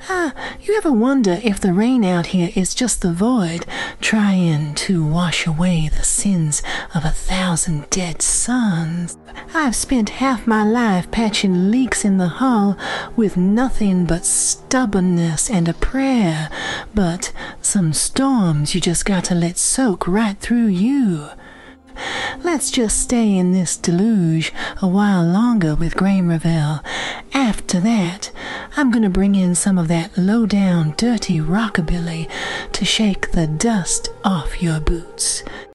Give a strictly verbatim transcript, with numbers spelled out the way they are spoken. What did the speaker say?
Ah, you ever wonder if the rain out here is just the void trying to wash away the sins of a thousand dead suns? I've spent half my life patching leaks in the hull with nothing but stubbornness and a prayer, but some storms you just got to let soak right through you. Let's just stay in this deluge a while longer with Graeme Revell. After that, I'm gonna bring in some of that low-down, dirty rockabilly to shake the dust off your boots.